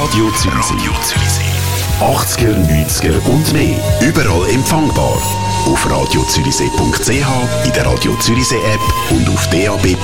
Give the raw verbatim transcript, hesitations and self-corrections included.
Radio Zürichsee. achtziger, neunziger und mehr. Überall empfangbar. Auf radio zürichsee punkt c h, in der Radio Zürichsee App und auf d a b